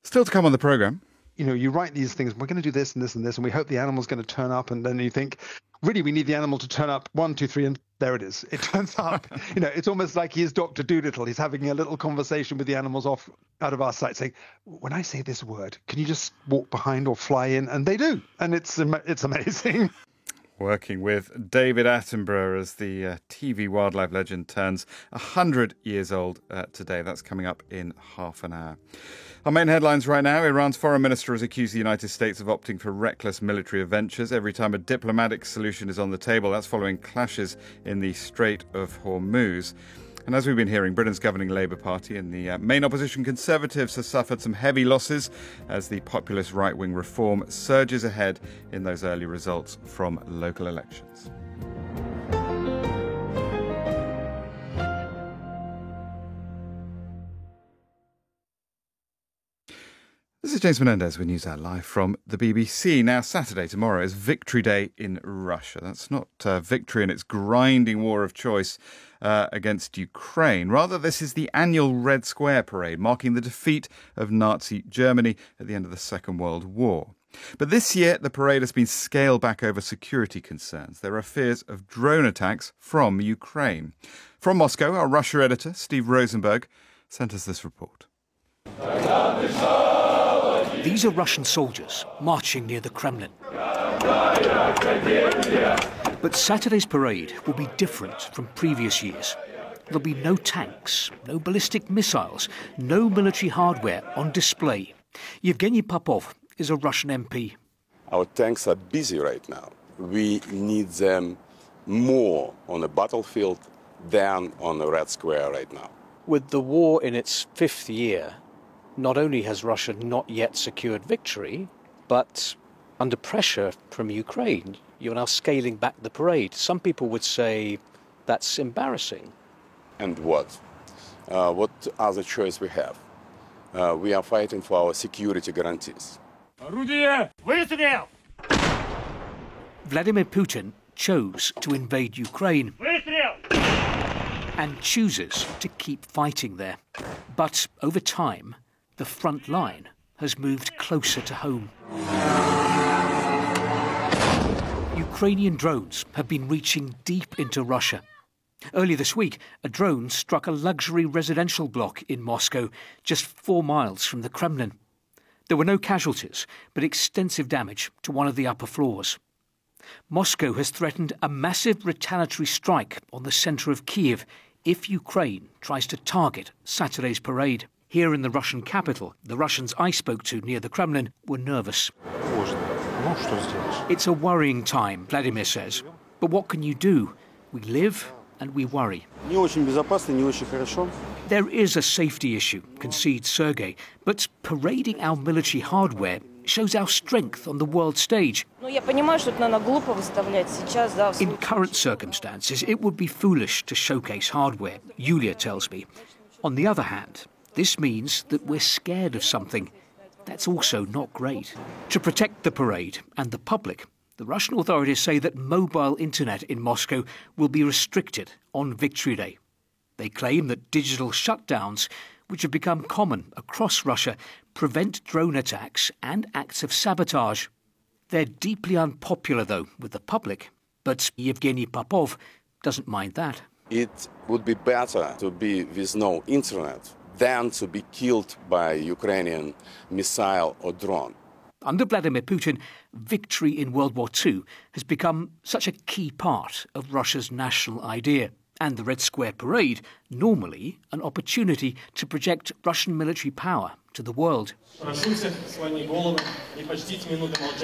Still to come on the programme. You know, you write these things, we're going to do this and this and this, and we hope the animal's going to turn up. And then you think, really, we need the animal to turn up 1, 2, 3, and there it is. It turns up. You know, it's almost like he is Dr. Dolittle. He's having a little conversation with the animals out of our sight, saying, when I say this word, can you just walk behind or fly in? And they do. And it's amazing. Working with David Attenborough as the TV wildlife legend turns 100 years old today. That's coming up in half an hour. Our main headlines right now. Iran's foreign minister has accused the United States of opting for reckless military ventures every time a diplomatic solution is on the table. That's following clashes in the Strait of Hormuz. And as we've been hearing, Britain's governing Labour Party and the main opposition Conservatives have suffered some heavy losses as the populist right-wing Reform surges ahead in those early results from local elections. This is James Menendez with News Out Live from the BBC. Now, Saturday, tomorrow, is Victory Day in Russia. That's not victory in its grinding war of choice against Ukraine. Rather, this is the annual Red Square parade, marking the defeat of Nazi Germany at the end of the Second World War. But this year, the parade has been scaled back over security concerns. There are fears of drone attacks from Ukraine. From Moscow, our Russia editor, Steve Rosenberg, sent us this report. These are Russian soldiers marching near the Kremlin. But Saturday's parade will be different from previous years. There'll be no tanks, no ballistic missiles, no military hardware on display. Yevgeny Popov is a Russian MP. Our tanks are busy right now. We need them more on the battlefield than on the Red Square right now. With the war in its 5th year, not only has Russia not yet secured victory, but under pressure from Ukraine, you're now scaling back the parade. Some people would say that's embarrassing. And what? What other choice we have? We are fighting for our security guarantees. Vladimir Putin chose to invade Ukraine and chooses to keep fighting there. But over time, the front line has moved closer to home. Ukrainian drones have been reaching deep into Russia. Earlier this week, a drone struck a luxury residential block in Moscow, just 4 miles from the Kremlin. There were no casualties, but extensive damage to one of the upper floors. Moscow has threatened a massive retaliatory strike on the centre of Kiev if Ukraine tries to target Saturday's parade. Here in the Russian capital, the Russians I spoke to near the Kremlin were nervous. It's a worrying time, Vladimir says. But what can you do? We live and we worry. There is a safety issue, concedes Sergei, but parading our military hardware shows our strength on the world stage. In current circumstances, it would be foolish to showcase hardware, Yulia tells me. On the other hand, this means that we're scared of something. That's also not great. To protect the parade and the public, the Russian authorities say that mobile internet in Moscow will be restricted on Victory Day. They claim that digital shutdowns, which have become common across Russia, prevent drone attacks and acts of sabotage. They're deeply unpopular, though, with the public. But Yevgeny Popov doesn't mind that. It would be better to be with no internet than to be killed by Ukrainian missile or drone. Under Vladimir Putin, victory in World War II has become such a key part of Russia's national idea. And the Red Square Parade, normally an opportunity to project Russian military power to the world.